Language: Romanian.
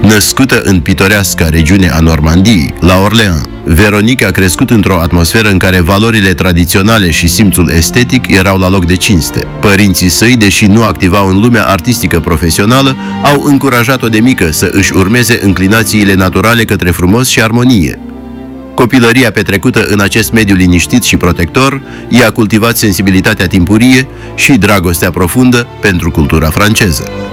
Născută în pitoreasca regiune a Normandiei, la Orleans, Veronique a crescut într-o atmosferă în care valorile tradiționale și simțul estetic erau la loc de cinste. Părinții săi, deși nu activau în lumea artistică profesională, au încurajat-o de mică să își urmeze înclinațiile naturale către frumos și armonie. Copilăria petrecută în acest mediu liniștit și protector i-a cultivat sensibilitatea timpurie și dragostea profundă pentru cultura franceză.